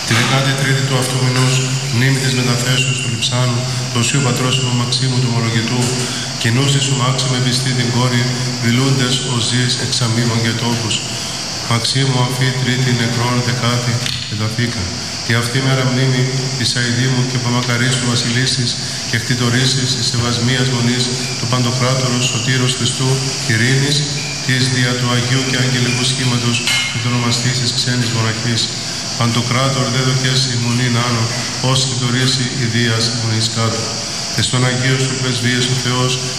Τη 13η του αυτού μηνός, μνήμη της μεταθέσεως του Λειψάνου, του Οσίου Πατρόσιμου Μαξίμου του Ομολογητού, κοινούσι σου μάξιμε πιστή την κόρη, δηλούντες ως ζεις εξαμήνων και τόπους. Μαξίμου αφή τρίτη νεκρών δεκάτη εδαθήκα. Και αυτή μέρα μνήμη της αηδήμου και παμακαρίστου βασιλίσσης και κτητορίσης της σεβασμίας μονής του Παντοκράτορος Σωτήρος Χριστού ειρήνης της δια του Αγίου και Αγγελικού Σχήματος και του ονομαστής της ξένης μοναχής. Παντοκράτορ δε δοκέσει μονήν άνω, ως κτητορίσει ιδίας μονής κάτω. Τες των Αγίων σου πρεσβείες ο Θεός